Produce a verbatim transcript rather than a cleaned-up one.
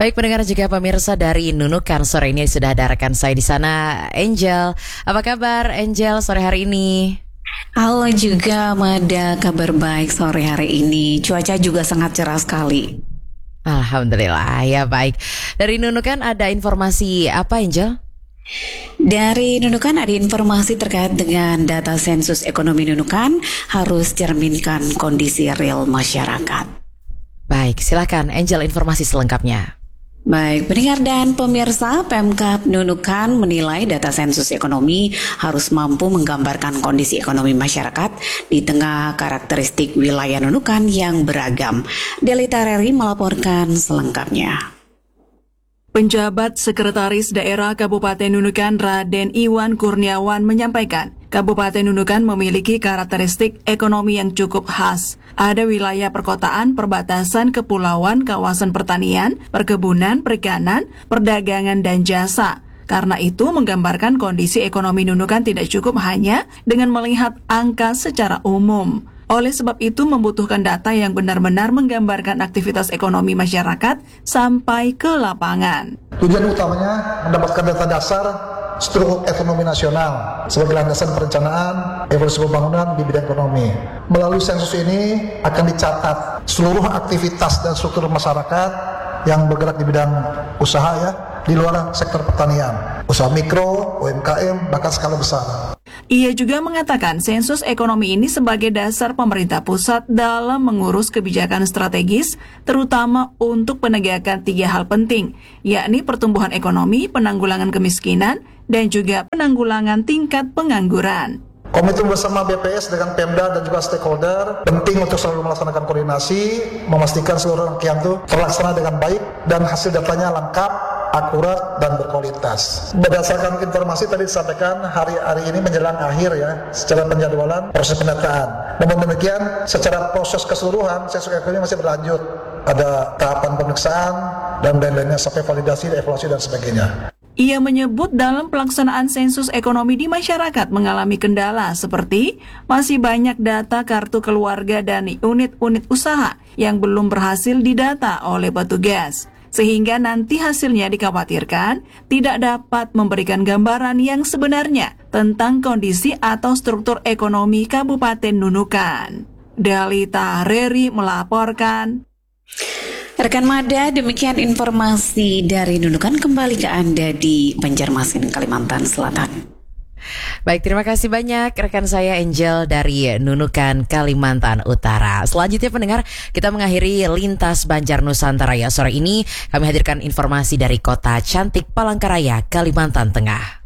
Baik pendengar juga pemirsa dari Nunukan, sore ini sudah ada rekan saya di sana, Angel. Apa kabar Angel sore hari ini? Halo juga Mada, kabar baik sore hari ini. Cuaca juga sangat cerah sekali. Alhamdulillah, ya baik. Dari Nunukan ada informasi apa Angel? Dari Nunukan ada informasi terkait dengan data sensus ekonomi Nunukan harus cerminkan kondisi real masyarakat. Baik, silakan Angel informasi selengkapnya. Baik, pendengar dan pemirsa, Pemkab Nunukan menilai data sensus ekonomi harus mampu menggambarkan kondisi ekonomi masyarakat di tengah karakteristik wilayah Nunukan yang beragam. Delita Reri melaporkan selengkapnya. Penjabat Sekretaris Daerah Kabupaten Nunukan Raden Iwan Kurniawan menyampaikan, Kabupaten Nunukan memiliki karakteristik ekonomi yang cukup khas. Ada wilayah perkotaan, perbatasan, kepulauan, kawasan pertanian, perkebunan, perikanan, perdagangan, dan jasa. Karena itu, menggambarkan kondisi ekonomi Nunukan tidak cukup hanya dengan melihat angka secara umum. Oleh sebab itu membutuhkan data yang benar-benar menggambarkan aktivitas ekonomi masyarakat sampai ke lapangan. Tujuan utamanya mendapatkan data dasar struktur ekonomi nasional sebagai landasan perencanaan evolusi pembangunan di bidang ekonomi. Melalui sensus ini akan dicatat seluruh aktivitas dan struktur masyarakat yang bergerak di bidang usaha ya, di luar sektor pertanian, usaha mikro, U M K M, bahkan skala besar. Ia juga mengatakan sensus ekonomi ini sebagai dasar pemerintah pusat dalam mengurus kebijakan strategis, terutama untuk penegakan tiga hal penting, yakni pertumbuhan ekonomi, penanggulangan kemiskinan, dan juga penanggulangan tingkat pengangguran. Komitmen bersama B P S dengan Pemda dan juga stakeholder penting untuk selalu melaksanakan koordinasi, memastikan seluruh rangkaian itu terlaksana dengan baik dan hasil datanya lengkap, akurat, dan berkualitas. Berdasarkan informasi tadi disampaikan, hari-hari ini menjelang akhir ya, secara penjadwalan proses pendataan. Namun demikian, secara proses keseluruhan, sensus ekonomi masih berlanjut. Ada tahapan pemeriksaan dan lain-lainnya sampai validasi, evaluasi, dan sebagainya. Ia menyebut dalam pelaksanaan sensus ekonomi di masyarakat mengalami kendala seperti masih banyak data kartu keluarga dan unit-unit usaha yang belum berhasil didata oleh petugas. Sehingga nanti hasilnya dikhawatirkan tidak dapat memberikan gambaran yang sebenarnya tentang kondisi atau struktur ekonomi Kabupaten Nunukan. Delita Reri melaporkan. Rekan Mada, demikian informasi dari Nunukan, kembali ke Anda di Banjarmasin, Kalimantan Selatan. Baik, terima kasih banyak rekan saya Angel dari Nunukan, Kalimantan Utara. Selanjutnya pendengar, kita mengakhiri Lintas Banjar Nusantara ya. Sore ini kami hadirkan informasi dari kota cantik Palangkaraya, Kalimantan Tengah.